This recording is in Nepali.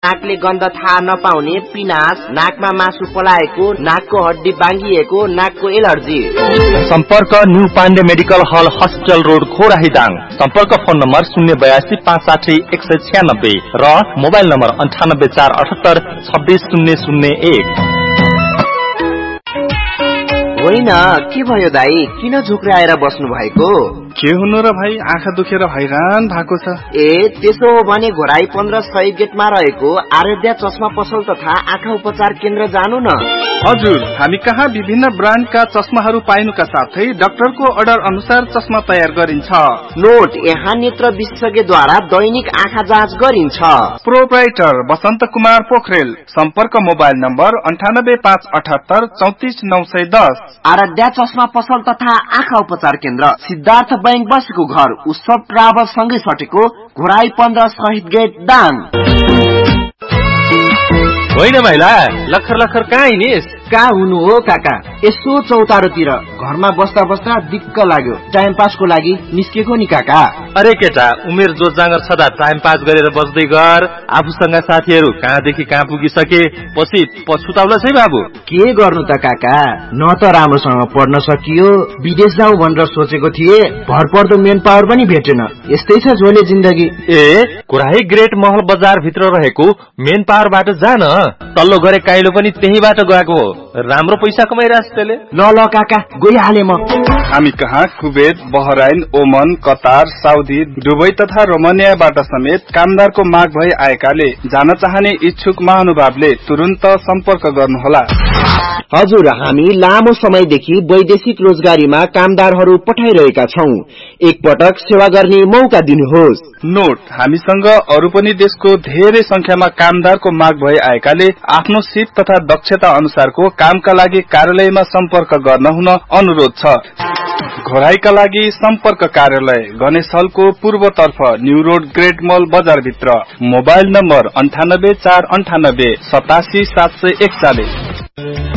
नाकले गन्ध थाहा नपाउने, पिनास, नाकमा मासु पलाएको, नाकको हड्डी बाङ्गिएको, नाकको एलर्जी। सम्पर्क न्यू पाण्डे मेडिकल हल हस्पिटल रोड खोराहीदाङ। सम्पर्क फोन नम्बर 082 560 196 र मोबाइल नम्बर 9848760001। होइन, के भयो दाई, किन झुक्राएर बस्नु भएको? के हुनु र भाइ, आँखा दुखेर हैरान भएको छ। ए त्यसो हो भने घोराई 15 सय गेटमा रहेको आराध्या चस्मा पसल तथा आँखा उपचार केन्द्र जानु न। हजुर, हामी कहाँ विभिन्न ब्रान्डका चस्माहरू पाइनुका साथै डाक्टरको अर्डर अनुसार चस्मा तयार गरिन्छ। नोट, यहाँ नेत्र विशेषज्ञद्वारा दैनिक आँखा जाँच गरिन्छ। प्रोप्राइटर बसन्त कुमार पोखरेल। सम्पर्क मोबाइल नम्बर 98578 34910। आराध्या चस्मा पसल तथा आँखा उपचार केन्द्र, सिद्धार्थ बैंक बसेको घर, उत्सव ट्राभल सँगै सटेको, घोराई 15 शहीद गेट दाङ। होइन महिला, लखर लखर कहाँ हिँडिस? कहाँ हुनु हो काका, यसो चौतारोतिर घरमा बस्दा बस्दा दिक्क लाग्यो, टाइम पासको लागि निस्केको नि काका। अरे केटा, उमेर जो जाँगर छदा टाइम पास गरेर बस्दै गर। आफूसँग साथीहरू कहाँदेखि कहाँ पुगिसके, पछि पछुताउला छै बाबु। के गर्नु त काका, न त राम्रोसँग पढ्न सकियो, विदेश जाउँ भनेर सोचेको थिए, भरपर्दो मेन पावर पनि भेटेन। यस्तै छ झोले जिन्दगी। ए घोराई ग्रेट महल बजार भित्र रहेको मेन पावरबाट जान, तल्लो गरे काइलो पनि त्यहीबाट गएको हो। राम्रो पैसा कमाइरहेछ त्यसले। ल काका, गइहाले म। हामी कहाँ कुवेत, बहराइन, ओमन, कतार, साउदी, दुबई तथा रोमानियाबाट समेत कामदारको माग भई आएकाले जान चाहने इच्छुक महानुभावले तुरुन्त सम्पर्क गर्नुहोला। हजुर, हामी लामो समयदेखि वैदेशिक रोजगारीमा कामदारहरू पठाइरहेका छौं। एकपटक सेवा गर्ने मौका दिनुहोस्। नोट, हामीसँग अरू पनि देशको धेरै संख्यामा कामदारको माग भई आएकाले आफ्नो सिप तथा दक्षता अनुसारको कामका लागि कार्यालयमा सम्पर्क गर्न हुन अनुरोध छ। घोराईका लागि सम्पर्क कार्यालय गणेश हलको पूर्वतर्फ न्यू रोड ग्रेट मल बजार भित्र। Mobile number 98 498 87 741।